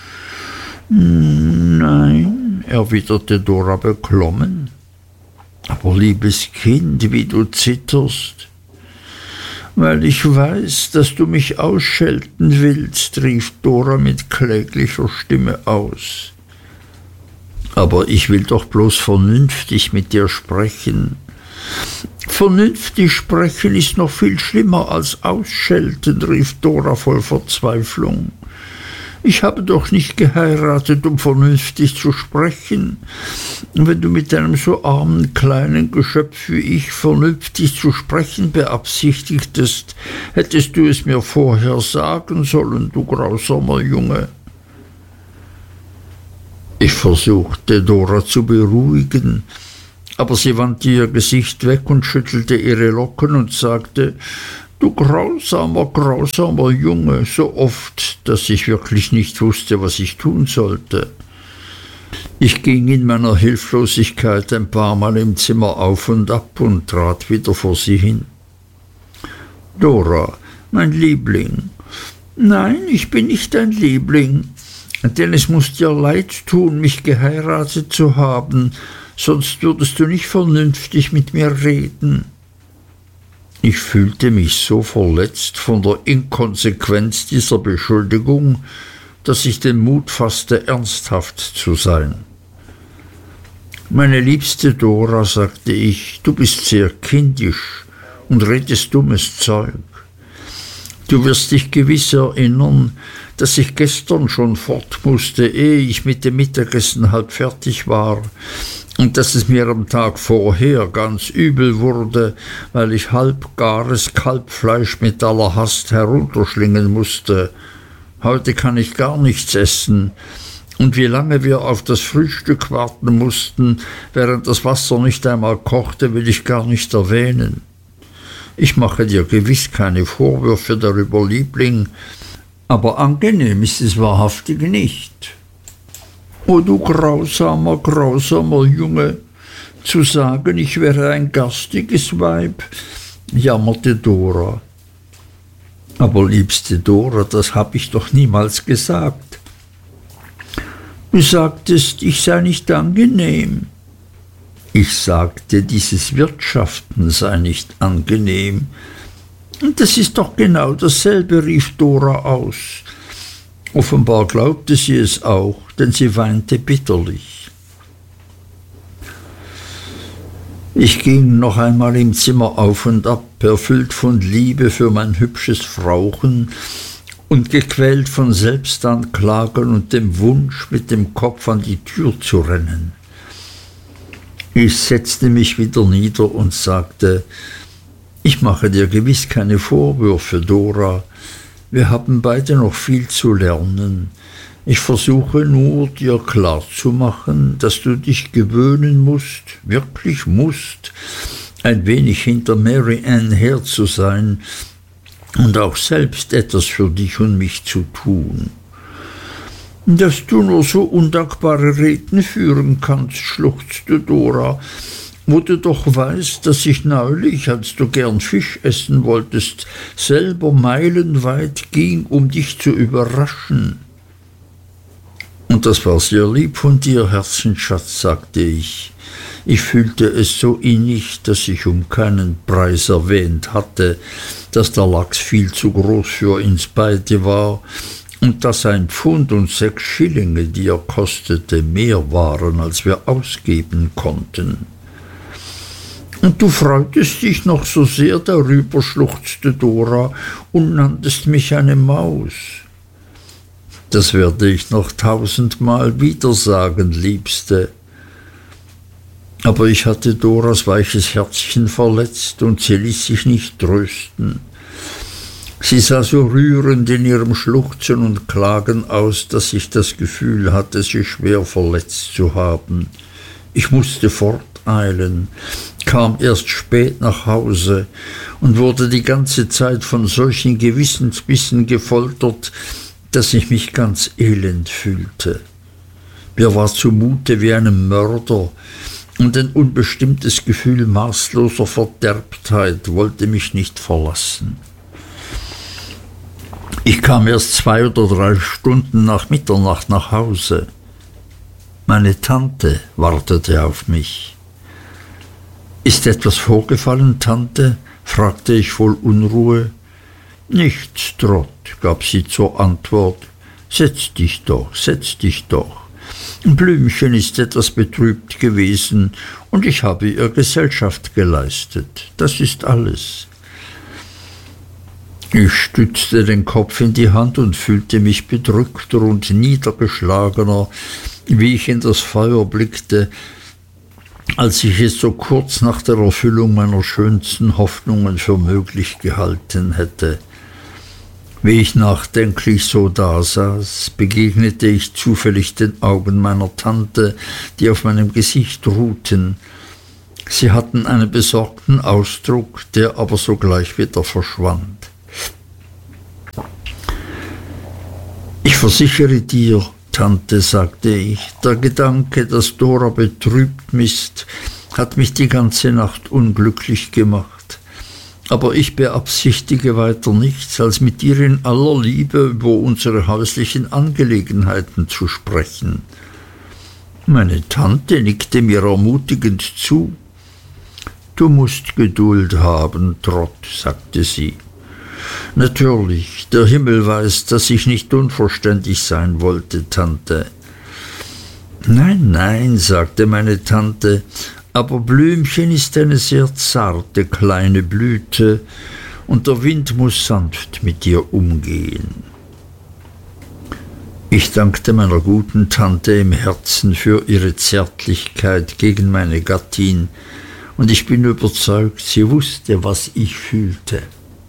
Nein, erwiderte Dora beklommen. Aber liebes Kind, wie du zitterst. Weil ich weiß, dass du mich ausschelten willst, rief Dora mit kläglicher Stimme aus. Aber ich will doch bloß vernünftig mit dir sprechen. Vernünftig sprechen ist noch viel schlimmer als ausschelten, rief Dora voll Verzweiflung. Ich habe doch nicht geheiratet, um vernünftig zu sprechen. Wenn du mit einem so armen kleinen Geschöpf wie ich vernünftig zu sprechen beabsichtigtest, hättest du es mir vorher sagen sollen, du grausamer Junge. Ich versuchte, Dora zu beruhigen, aber sie wandte ihr Gesicht weg und schüttelte ihre Locken und sagte: Du grausamer, grausamer Junge, so oft, dass ich wirklich nicht wusste, was ich tun sollte. Ich ging in meiner Hilflosigkeit ein paar Mal im Zimmer auf und ab und trat wieder vor sie hin. Dora, mein Liebling. Nein, ich bin nicht dein Liebling, denn es muß dir leid tun, mich geheiratet zu haben, sonst würdest du nicht vernünftig mit mir reden. Ich fühlte mich so verletzt von der Inkonsequenz dieser Beschuldigung, dass ich den Mut fasste, ernsthaft zu sein. Meine liebste Dora, sagte ich, du bist sehr kindisch und redest dummes Zeug. Du wirst dich gewiss erinnern, dass ich gestern schon fort musste, ehe ich mit dem Mittagessen halb fertig war, und dass es mir am Tag vorher ganz übel wurde, weil ich halbgares Kalbfleisch mit aller Hast herunterschlingen musste. Heute kann ich gar nichts essen, und wie lange wir auf das Frühstück warten mussten, während das Wasser nicht einmal kochte, will ich gar nicht erwähnen. Ich mache dir gewiss keine Vorwürfe darüber, Liebling, aber angenehm ist es wahrhaftig nicht. O du grausamer, grausamer Junge, zu sagen, ich wäre ein garstiges Weib, jammerte Dora. Aber liebste Dora, das habe ich doch niemals gesagt. Du sagtest, ich sei nicht angenehm. Ich sagte, dieses Wirtschaften sei nicht angenehm. Und das ist doch genau dasselbe, rief Dora aus. Offenbar glaubte sie es auch, denn sie weinte bitterlich. Ich ging noch einmal im Zimmer auf und ab, erfüllt von Liebe für mein hübsches Frauchen und gequält von Selbstanklagen und dem Wunsch, mit dem Kopf an die Tür zu rennen. Ich setzte mich wieder nieder und sagte: Ich mache dir gewiss keine Vorwürfe, Dora. Wir haben beide noch viel zu lernen. Ich versuche nur, dir klarzumachen, dass du dich gewöhnen musst, wirklich musst, ein wenig hinter Mary Ann her zu sein und auch selbst etwas für dich und mich zu tun. Dass du nur so undankbare Reden führen kannst, schluchzte Dora, wo du doch weißt, dass ich neulich, als du gern Fisch essen wolltest, selber meilenweit ging, um dich zu überraschen. Und das war sehr lieb von dir, Herzensschatz, sagte ich. Ich fühlte es so innig, dass ich um keinen Preis erwähnt hatte, dass der Lachs viel zu groß für uns beide war und dass 1 Pfund und 6 Schillinge, die er kostete, mehr waren, als wir ausgeben konnten. Und du freutest dich noch so sehr darüber, schluchzte Dora, und nanntest mich eine Maus. Das werde ich noch 1000-mal wieder sagen, Liebste. Aber ich hatte Doras weiches Herzchen verletzt, und sie ließ sich nicht trösten. Sie sah so rührend in ihrem Schluchzen und Klagen aus, dass ich das Gefühl hatte, sie schwer verletzt zu haben. Ich musste forteilen, kam erst spät nach Hause und wurde die ganze Zeit von solchen Gewissensbissen gefoltert, dass ich mich ganz elend fühlte. Mir war zumute wie einem Mörder, und ein unbestimmtes Gefühl maßloser Verderbtheit wollte mich nicht verlassen. Ich kam erst 2 oder 3 Stunden nach Mitternacht nach Hause. Meine Tante wartete auf mich. »Ist etwas vorgefallen, Tante?« fragte ich voll Unruhe. »Nichts, Trot«, gab sie zur Antwort. »Setz dich doch, setz dich doch. Blümchen ist etwas betrübt gewesen, und ich habe ihr Gesellschaft geleistet. Das ist alles.« Ich stützte den Kopf in die Hand und fühlte mich bedrückter und niedergeschlagener, wie ich in das Feuer blickte, als ich es so kurz nach der Erfüllung meiner schönsten Hoffnungen für möglich gehalten hätte. Wie ich nachdenklich so dasaß, begegnete ich zufällig den Augen meiner Tante, die auf meinem Gesicht ruhten. Sie hatten einen besorgten Ausdruck, der aber sogleich wieder verschwand. »Ich versichere dir, Tante«, sagte ich, »der Gedanke, dass Dora betrübt ist, hat mich die ganze Nacht unglücklich gemacht. Aber ich beabsichtige weiter nichts, als mit dir in aller Liebe über unsere häuslichen Angelegenheiten zu sprechen.« Meine Tante nickte mir ermutigend zu. »Du musst Geduld haben, Trott«, sagte sie. »Natürlich, der Himmel weiß, dass ich nicht unverständig sein wollte, Tante.« »Nein, nein«, sagte meine Tante, »aber Blümchen ist eine sehr zarte kleine Blüte, und der Wind muss sanft mit ihr umgehen.« Ich dankte meiner guten Tante im Herzen für ihre Zärtlichkeit gegen meine Gattin, und ich bin überzeugt, sie wusste, was ich fühlte.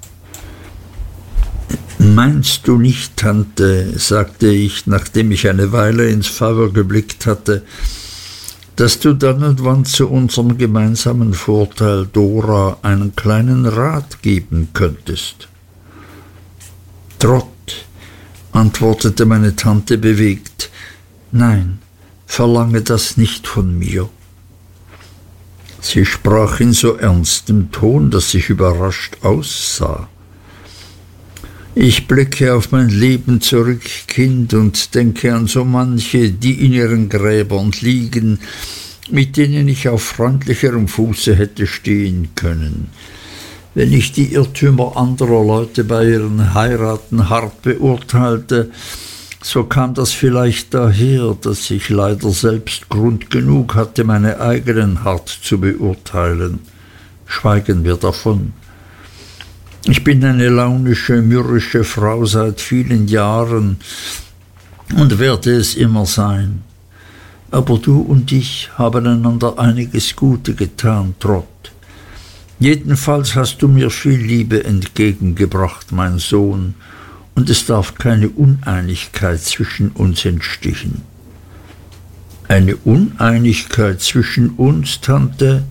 »Meinst du nicht, Tante«, sagte ich, nachdem ich eine Weile ins Feuer geblickt hatte, »dass du dann und wann zu unserem gemeinsamen Vorteil Dora einen kleinen Rat geben könntest?« »Trott«, antwortete meine Tante bewegt, »nein, verlange das nicht von mir.« Sie sprach in so ernstem Ton, dass ich überrascht aussah. »Ich blicke auf mein Leben zurück, Kind, und denke an so manche, die in ihren Gräbern liegen, mit denen ich auf freundlicherem Fuße hätte stehen können. Wenn ich die Irrtümer anderer Leute bei ihren Heiraten hart beurteilte, so kam das vielleicht daher, dass ich leider selbst Grund genug hatte, meine eigenen hart zu beurteilen. Schweigen wir davon. Ich bin eine launische, mürrische Frau seit vielen Jahren und werde es immer sein. Aber du und ich haben einander einiges Gute getan, Trott. Jedenfalls hast du mir viel Liebe entgegengebracht, mein Sohn, und es darf keine Uneinigkeit zwischen uns entstehen.« »Eine Uneinigkeit zwischen uns, Tante?«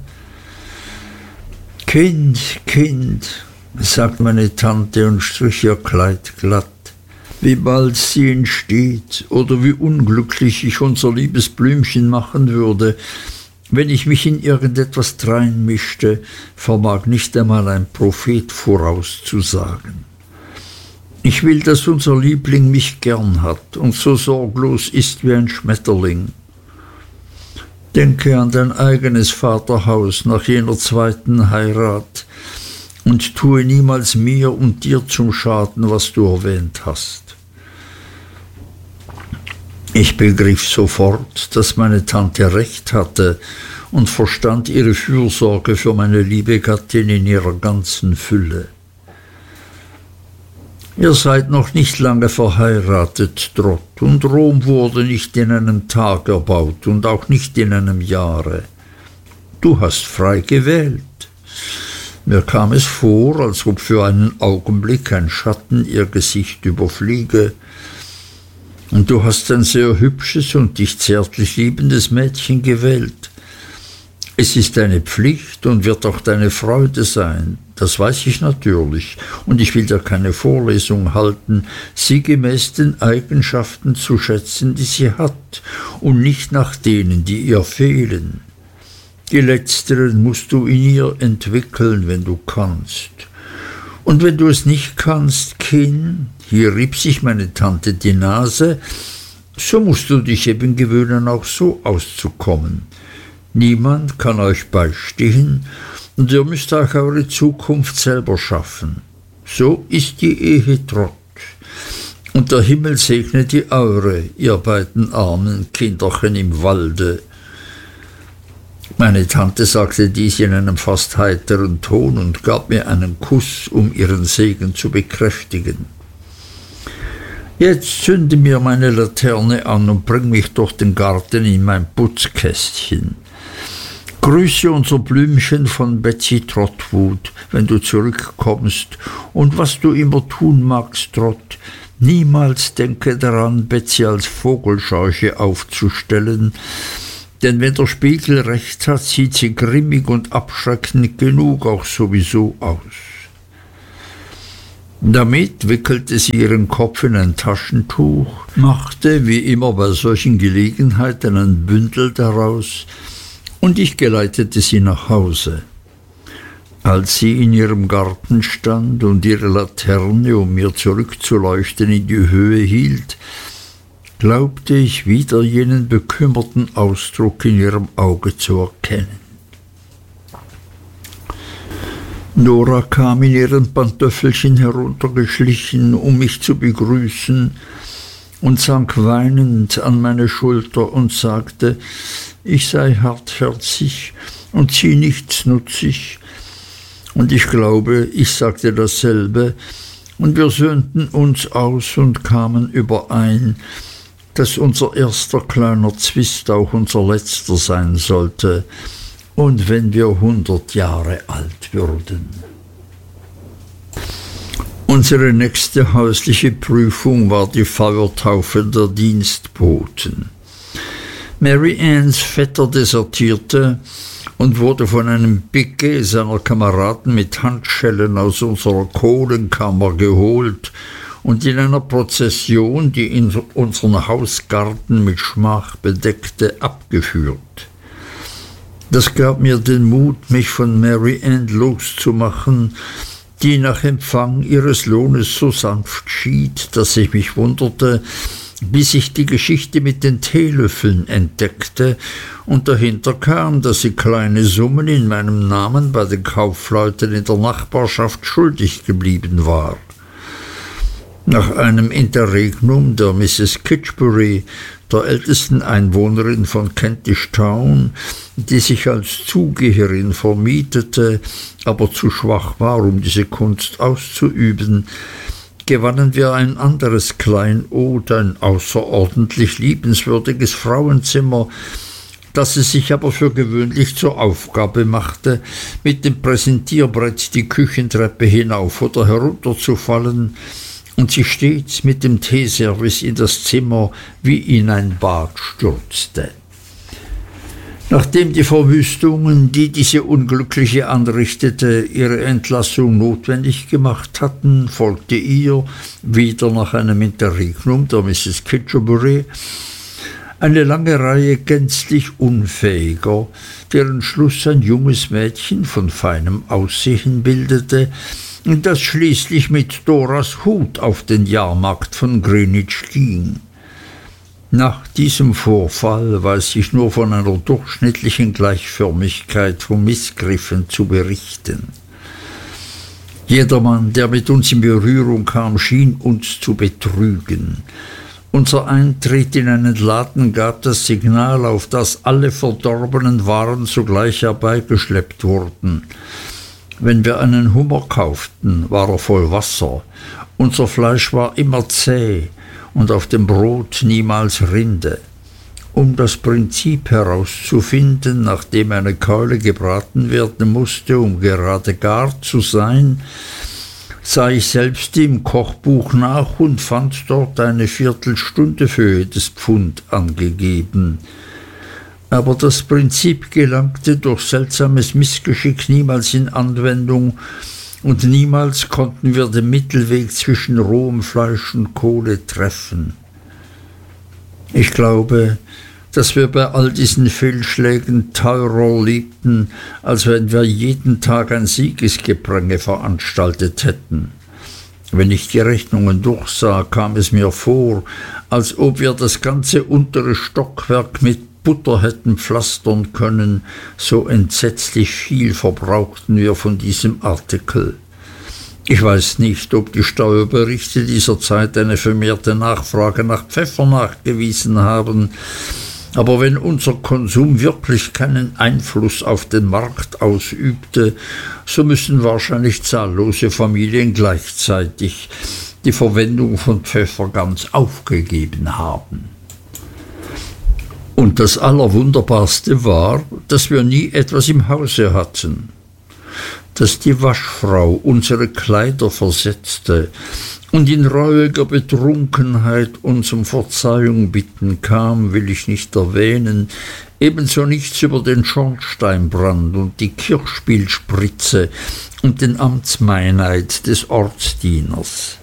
»Kind, Kind«, sagte meine Tante und strich ihr Kleid glatt, »wie bald sie entsteht oder wie unglücklich ich unser liebes Blümchen machen würde, wenn ich mich in irgendetwas dreinmischte, vermag nicht einmal ein Prophet vorauszusagen. Ich will, dass unser Liebling mich gern hat und so sorglos ist wie ein Schmetterling. Denke an dein eigenes Vaterhaus nach jener zweiten Heirat und tue niemals mir und dir zum Schaden, was du erwähnt hast.« Ich begriff sofort, dass meine Tante recht hatte und verstand ihre Fürsorge für meine liebe Gattin in ihrer ganzen Fülle. »Ihr seid noch nicht lange verheiratet, Trott, und Rom wurde nicht in einem Tag erbaut und auch nicht in einem Jahre. Du hast frei gewählt. Mir kam es vor, als ob für einen Augenblick ein Schatten ihr Gesicht überfliege. Und du hast ein sehr hübsches und dich zärtlich liebendes Mädchen gewählt. Es ist deine Pflicht und wird auch deine Freude sein, das weiß ich natürlich, und ich will dir keine Vorlesung halten, sie gemäß den Eigenschaften zu schätzen, die sie hat, und nicht nach denen, die ihr fehlen. Die letzteren musst du in ihr entwickeln, wenn du kannst. Und wenn du es nicht kannst, Kind«, hier rieb sich meine Tante die Nase, »so musst du dich eben gewöhnen, auch so auszukommen. Niemand kann euch beistehen, und ihr müsst euch eure Zukunft selber schaffen. So ist die Ehe Trott. Und der Himmel segne die eure, ihr beiden armen Kinderchen im Walde.« Meine Tante sagte dies in einem fast heiteren Ton und gab mir einen Kuss, um ihren Segen zu bekräftigen. Jetzt zünde mir meine Laterne an und bring mich durch den Garten in mein Putzkästchen. Grüße unser Blümchen von Betsy Trotwood, wenn du zurückkommst, und was du immer tun magst, Trott, niemals denke daran, Betsy als Vogelscheuche aufzustellen, denn wenn der Spiegel recht hat, sieht sie grimmig und abschreckend genug auch sowieso aus. Damit wickelte sie ihren Kopf in ein Taschentuch, machte, wie immer bei solchen Gelegenheiten, ein Bündel daraus, und ich geleitete sie nach Hause. Als sie in ihrem Garten stand und ihre Laterne, um mir zurückzuleuchten, in die Höhe hielt, glaubte ich wieder jenen bekümmerten Ausdruck in ihrem Auge zu erkennen. Nora kam in ihren Pantöffelchen heruntergeschlichen, um mich zu begrüßen, und sank weinend an meine Schulter und sagte, ich sei hartherzig und sie nichtsnutzig. Und ich glaube, ich sagte dasselbe, und wir söhnten uns aus und kamen überein, dass unser erster kleiner Zwist auch unser letzter sein sollte, und wenn wir 100 Jahre alt würden. Unsere nächste häusliche Prüfung war die Feuertaufe der Dienstboten. Mary Anns Vetter desertierte und wurde von einem Piquet seiner Kameraden mit Handschellen aus unserer Kohlenkammer geholt und in einer Prozession, die in unseren Hausgarten mit Schmach bedeckte, abgeführt. Das gab mir den Mut, mich von Mary Ann loszumachen, die nach Empfang ihres Lohnes so sanft schied, dass ich mich wunderte, bis ich die Geschichte mit den Teelöffeln entdeckte und dahinter kam, dass sie kleine Summen in meinem Namen bei den Kaufleuten in der Nachbarschaft schuldig geblieben war. Nach einem Interregnum der Mrs. Kitchbury, der ältesten Einwohnerin von Kentish Town, die sich als Zugeherin vermietete, aber zu schwach war, um diese Kunst auszuüben, gewannen wir ein anderes Kleinod, ein außerordentlich liebenswürdiges Frauenzimmer, das es sich aber für gewöhnlich zur Aufgabe machte, mit dem Präsentierbrett die Küchentreppe hinauf oder herunter zu fallen und sich stets mit dem Teeservice in das Zimmer wie in ein Bad stürzte. Nachdem die Verwüstungen, die diese Unglückliche anrichtete, ihre Entlassung notwendig gemacht hatten, folgte ihr, wieder nach einem Interregnum der Mrs. Kitchbury, eine lange Reihe gänzlich Unfähiger, deren Schluss ein junges Mädchen von feinem Aussehen bildete, das schließlich mit Doras Hut auf den Jahrmarkt von Greenwich ging. Nach diesem Vorfall weiß ich nur von einer durchschnittlichen Gleichförmigkeit von Missgriffen zu berichten. Jedermann, der mit uns in Berührung kam, schien uns zu betrügen. Unser Eintritt in einen Laden gab das Signal, auf das alle verdorbenen Waren sogleich herbeigeschleppt wurden. Wenn wir einen Hummer kauften, war er voll Wasser. Unser Fleisch war immer zäh und auf dem Brot niemals Rinde. Um das Prinzip herauszufinden, nachdem eine Keule gebraten werden musste, um gerade gar zu sein, sah ich selbst im Kochbuch nach und fand dort eine Viertelstunde für jedes Pfund angegeben. Aber das Prinzip gelangte durch seltsames Missgeschick niemals in Anwendung, und niemals konnten wir den Mittelweg zwischen rohem Fleisch und Kohle treffen. Ich glaube, dass wir bei all diesen Fehlschlägen teurer lebten, als wenn wir jeden Tag ein Siegesgepränge veranstaltet hätten. Wenn ich die Rechnungen durchsah, kam es mir vor, als ob wir das ganze untere Stockwerk mit Butter hätten pflastern können, so entsetzlich viel verbrauchten wir von diesem Artikel. Ich weiß nicht, ob die Steuerberichte dieser Zeit eine vermehrte Nachfrage nach Pfeffer nachgewiesen haben, Aber wenn unser Konsum wirklich keinen Einfluss auf den Markt ausübte, so müssen wahrscheinlich zahllose Familien gleichzeitig die Verwendung von Pfeffer ganz aufgegeben haben. Und das Allerwunderbarste war, dass wir nie etwas im Hause hatten. Dass die Waschfrau unsere Kleider versetzte und in reuiger Betrunkenheit uns um Verzeihung bitten kam, will ich nicht erwähnen, ebenso nichts über den Schornsteinbrand und die Kirchspielspritze und den Amtsmeineid des Ortsdieners.